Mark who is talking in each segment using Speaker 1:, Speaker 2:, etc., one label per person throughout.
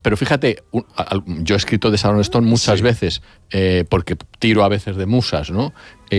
Speaker 1: Pero fíjate, yo he escrito de Sharon Stone muchas veces, porque tiro a veces de musas, ¿no?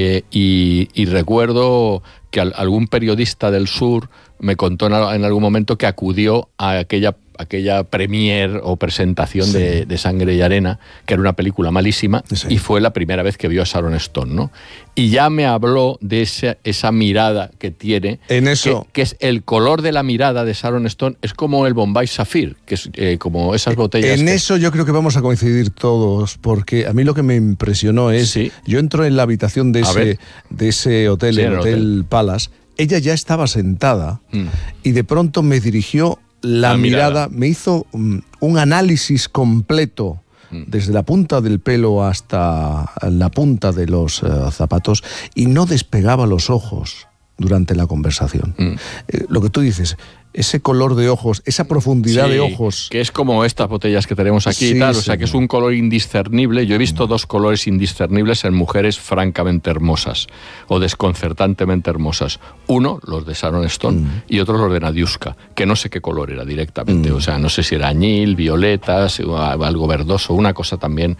Speaker 1: Y recuerdo que algún periodista del sur me contó en algún momento que acudió a aquella premier o presentación de Sangre y Arena, que era una película malísima, y fue la primera vez que vio a Sharon Stone, ¿no? Y ya me habló de esa mirada que tiene,
Speaker 2: en eso,
Speaker 1: que es el color de la mirada de Sharon Stone, es como el Bombay Sapphire, que es como esas botellas.
Speaker 2: En eso yo creo que vamos a coincidir todos, porque a mí lo que me impresionó es, yo entro en la habitación de ese hotel, el Hotel Palace, ella ya estaba sentada y de pronto me dirigió la mirada, me hizo un análisis completo desde la punta del pelo hasta la punta de los zapatos y no despegaba los ojos durante la conversación. Lo que tú dices, ese color de ojos, esa profundidad de ojos.
Speaker 1: Que es como estas botellas que tenemos aquí y tal, o sea que es un color indiscernible. Yo he visto dos colores indiscernibles en mujeres francamente hermosas o desconcertantemente hermosas. Uno, los de Sharon Stone, y otro los de Nadiuska, que no sé qué color era directamente, o sea, no sé si era añil, violetas, algo verdoso, una cosa también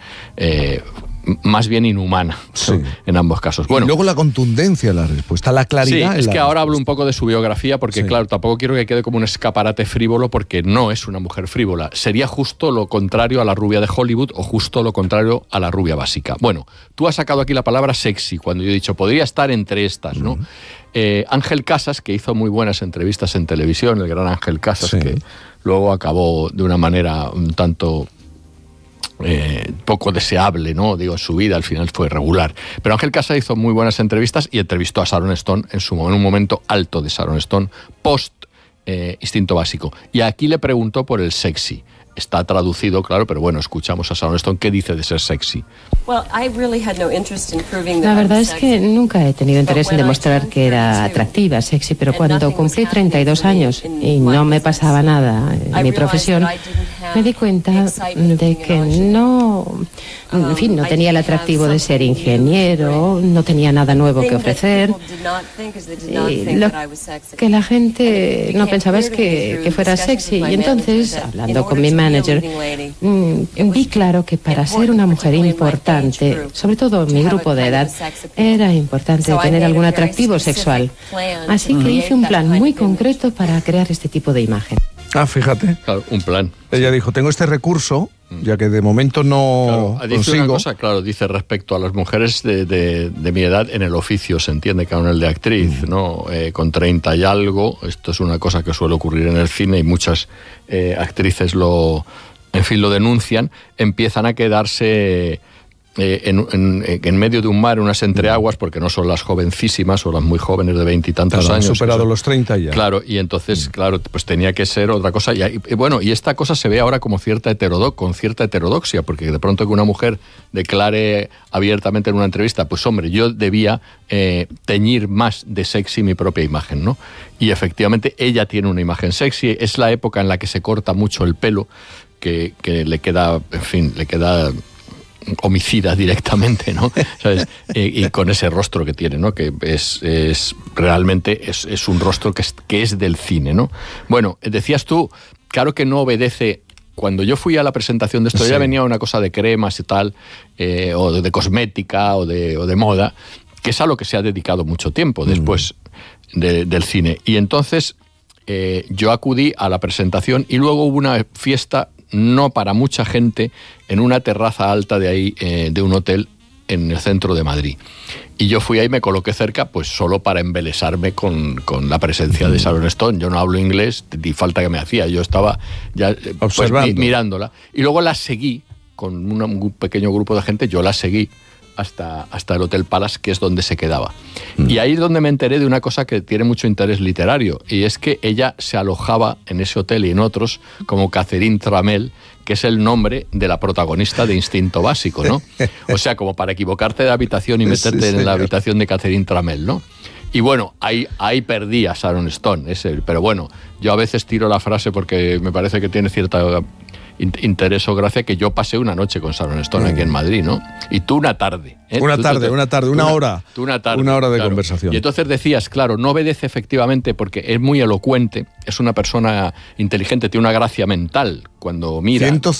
Speaker 1: más bien inhumana en ambos casos. Bueno,
Speaker 2: y luego la contundencia de la respuesta, la claridad.
Speaker 1: Sí, es que ahora hablo un poco de su biografía porque, claro, tampoco quiero que quede como un escaparate frívolo porque no es una mujer frívola. Sería justo lo contrario a la rubia de Hollywood o justo lo contrario a la rubia básica. Bueno, tú has sacado aquí la palabra sexy cuando yo he dicho podría estar entre estas, ¿no? Ángel Casas, que hizo muy buenas entrevistas en televisión, el gran Ángel Casas, que luego acabó de una manera un tanto poco deseable, ¿no? Digo, su vida al final fue regular. Pero Ángel Casas hizo muy buenas entrevistas y entrevistó a Sharon Stone en un momento alto de Sharon Stone, post Instinto Básico. Y aquí le preguntó por el sexy. Está traducido, claro, pero bueno, escuchamos a Sharon Stone. ¿Qué dice de ser sexy?
Speaker 3: La verdad es que nunca he tenido interés en demostrar que era atractiva, sexy, pero cuando cumplí 32 años y no me pasaba nada en mi profesión, me di cuenta de que no tenía el atractivo de ser ingeniero, no tenía nada nuevo que ofrecer. Y lo que la gente no pensaba es que fuera sexy. Y entonces, hablando con mi manager, vi claro que para ser una mujer importante, sobre todo en mi grupo de edad, era importante tener algún atractivo sexual. Así que hice un plan muy concreto para crear este tipo de imagen.
Speaker 2: Ah, fíjate.
Speaker 1: Claro, un plan.
Speaker 2: Ella dijo, tengo este recurso, ya que de momento no
Speaker 1: dice
Speaker 2: consigo.
Speaker 1: Una cosa, claro, dice respecto a las mujeres de mi edad en el oficio, se entiende que aún el de actriz, ¿no? Con 30 y algo, esto es una cosa que suele ocurrir en el cine y muchas actrices lo denuncian, empiezan a quedarse en medio de un mar, unas entreaguas, porque no son las jovencísimas o las muy jóvenes de 20 y tantos años.
Speaker 2: Han superado los 30 ya.
Speaker 1: Claro, y entonces, claro, pues tenía que ser otra cosa. Y bueno, y esta cosa se ve ahora como con cierta heterodoxia, porque de pronto que una mujer declare abiertamente en una entrevista, pues hombre, yo debía teñir más de sexy mi propia imagen, ¿no? Y efectivamente ella tiene una imagen sexy, es la época en la que se corta mucho el pelo, que le queda, le queda homicida directamente, ¿no? ¿Sabes? Y con ese rostro que tiene, ¿no? Que es realmente es un rostro que es del cine, ¿no? Bueno, decías tú, claro que no obedece. Cuando yo fui a la presentación de esto, ya venía una cosa de cremas y tal, o de cosmética, o de moda, que es a lo que se ha dedicado mucho tiempo después del cine. Y entonces yo acudí a la presentación y luego hubo una fiesta, no para mucha gente, en una terraza alta de ahí, de un hotel en el centro de Madrid. Y yo fui ahí, me coloqué cerca, pues solo para embelesarme con la presencia de Sharon Stone. Yo no hablo inglés, ni falta que me hacía. Yo estaba ya observando, pues, mirándola. Y luego la seguí con un pequeño grupo de gente, yo la seguí hasta el Hotel Palace, que es donde se quedaba. Y ahí es donde me enteré de una cosa que tiene mucho interés literario, y es que ella se alojaba en ese hotel y en otros como Catherine Tramell, que es el nombre de la protagonista de Instinto Básico, ¿no? O sea, como para equivocarte de habitación y meterte en la habitación de Catherine Tramell, ¿no? Y bueno, ahí perdí a Sharon Stone, pero bueno, yo a veces tiro la frase porque me parece que tiene cierta interés o gracia, que yo pasé una noche con Sharon Stone aquí en Madrid, ¿no? Y tú una tarde.
Speaker 2: Una hora.
Speaker 1: Tú una tarde.
Speaker 2: Una hora de
Speaker 1: claro.
Speaker 2: conversación.
Speaker 1: Y entonces decías, claro, no obedece efectivamente porque es muy elocuente, es una persona inteligente, tiene una gracia mental cuando mira.